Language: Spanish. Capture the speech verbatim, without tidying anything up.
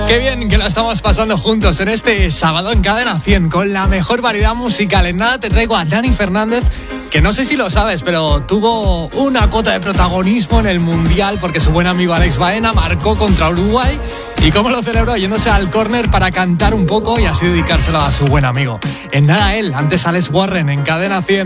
Qué bien que lo estamos pasando juntos en este sábado en Cadena cien con la mejor variedad musical. En nada te traigo a Dani Fernández, que no sé si lo sabes, pero tuvo una cuota de protagonismo en el Mundial porque su buen amigo Alex Baena marcó contra Uruguay. ¿Y cómo lo celebró? Yéndose al córner para cantar un poco y así dedicárselo a su buen amigo. En nada él, antes Alex Warren en Cadena cien.